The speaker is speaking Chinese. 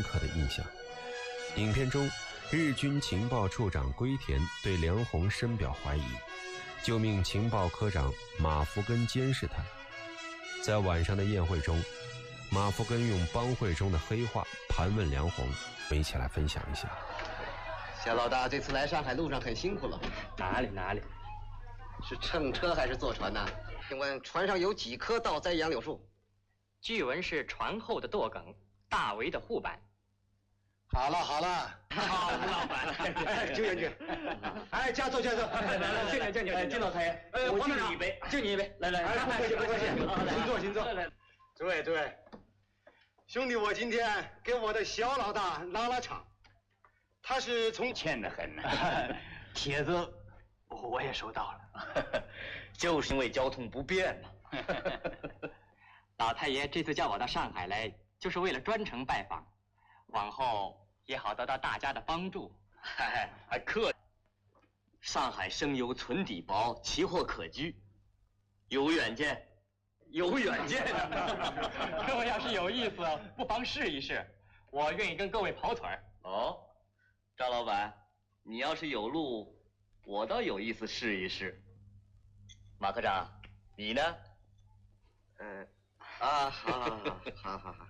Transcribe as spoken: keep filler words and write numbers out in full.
深刻的印象。影片中，日军情报处长龟田对梁鸿深表怀疑，就命情报科长马福根监视他。在晚上的宴会中，马福根用帮会中的黑话盘问梁鸿，我们一起来分享一下。 小老大这次来上海路上很辛苦了。 哪里哪里？ 是乘车还是坐船呢？请问船上有几棵倒栽杨柳树？ 据闻是船后的舵梗，大围的护板。 好了好了， 好，吴老板， 哎，周将军，哎，驾坐驾坐， 来来，敬敬敬敬，金老太爷， 哎， 我敬你一杯，敬你一杯，来来， 哎，不客气不客气，请坐请坐。 来来， 诸位诸位，兄弟，我今天给我的小老大拉拉场，他是从欠得很呢。 帖子我也收到了， 就是因为交通不便嘛。 老太爷这次叫我到上海来，就是为了专程拜访，往后也好得到大家的帮助。 还还客气。上海生油存底薄，奇货可居，有远见，有远见。 各位要是有意思，不妨试一试，我愿意跟各位跑腿儿。 哦，赵老板，你要是有路，我倒有意思试一试。马科长，你呢？ 嗯，啊，好好好好好好。